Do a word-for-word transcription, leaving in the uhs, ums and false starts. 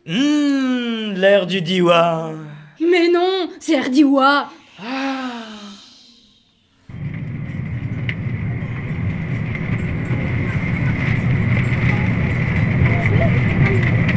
Hum, l'air du Diwa. Mais non, c'est Erdiwa. Ah,